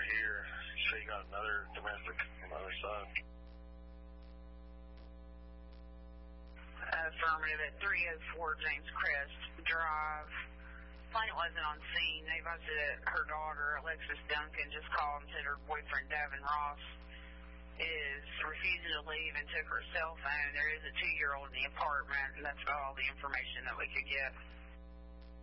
hear. So you got another domestic on the other side. Affirmative at 304 James Crest Drive. Plaintiff wasn't on scene. They advised that her daughter, Alexis Duncan, just called and said her boyfriend, Davin Ross, is refusing to leave and took her cell phone. There is a 2-year-old in the apartment, and that's about all the information that we could get.